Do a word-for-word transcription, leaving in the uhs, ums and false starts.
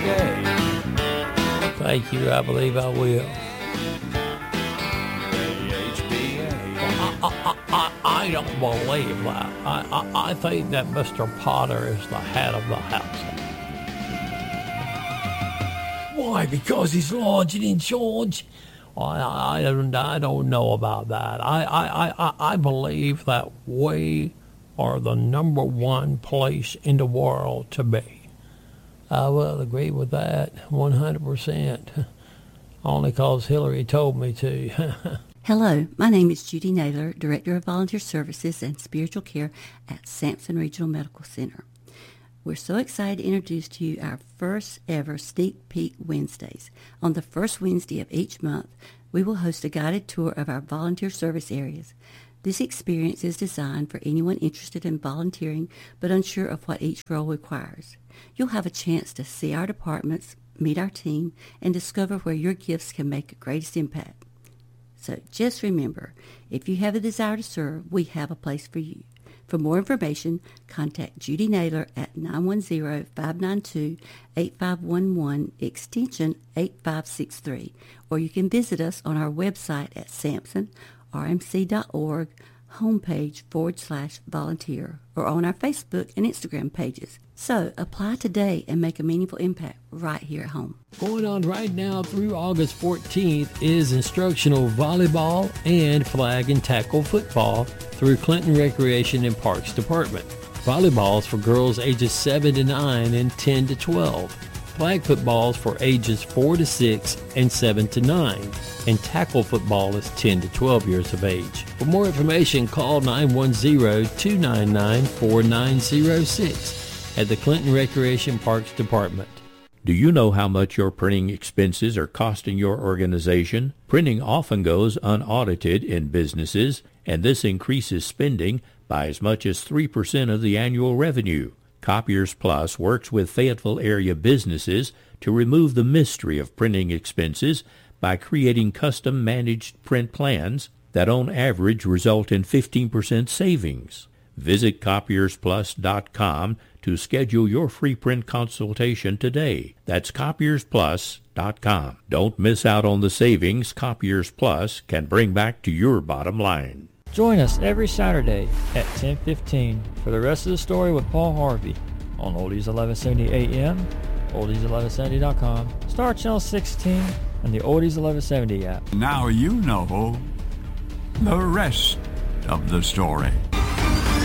Thank you. I believe I will. I, I, I, I don't believe that. I, I, I think that Mister Potter is the head of the household. Why? Because he's large and in charge? I, I, don't, I don't know about that. I, I, I, I believe that we are the number one place in the world to be. I will agree with that one hundred percent, only because Hillary told me to. Hello, my name is Judy Naylor, Director of Volunteer Services and Spiritual Care at Sampson Regional Medical Center. We're so excited to introduce to you our first ever Sneak Peek Wednesdays. On the first Wednesday of each month, we will host a guided tour of our volunteer service areas. This experience is designed for anyone interested in volunteering but unsure of what each role requires. You'll have a chance to see our departments, meet our team, and discover where your gifts can make the greatest impact. So just remember, if you have a desire to serve, we have a place for you. For more information, contact Judy Naylor at nine one zero, five nine two, eight five one one, extension eight five six three, or you can visit us on our website at sampson r m c dot org, homepage forward slash volunteer, or on our Facebook and Instagram pages. So apply today and make a meaningful impact right here at home. Going on right now through August fourteenth is instructional volleyball and flag and tackle football through Clinton Recreation and Parks Department. Volleyball is for girls ages seven to nine and ten to twelve. Flag football is for ages four to six and seven to nine. And tackle football is ten to twelve years of age. For more information, call nine one zero, two nine nine, four nine zero six at the Clinton Recreation Parks Department. Do you know how much your printing expenses are costing your organization? Printing often goes unaudited in businesses, and this increases spending by as much as three percent of the annual revenue. Copiers Plus works with Fayetteville area businesses to remove the mystery of printing expenses by creating custom managed print plans that on average result in fifteen percent savings. Visit copiers plus dot com to schedule your free print consultation today. That's copiers plus dot com. Don't miss out on the savings Copiers Plus can bring back to your bottom line. Join us every Saturday at ten fifteen for the rest of the story with Paul Harvey on Oldies eleven seventy A M, oldies eleven seventy dot com, Star Channel sixteen, and the Oldies eleven seventy app. Now you know the rest of the story.